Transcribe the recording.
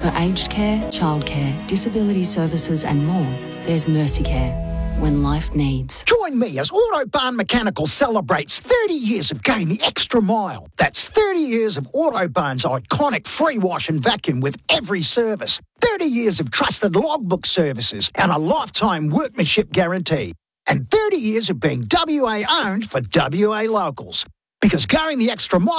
For aged care, childcare, disability services and more, there's Mercycare. When life needs. Join me as Autobarn Mechanical celebrates 30 years of going the extra mile. That's 30 years of Autobarn's iconic free wash and vacuum with every service. 30 years of trusted logbook services and a lifetime workmanship guarantee. And 30 years of being WA owned for WA locals. Because going the extra mile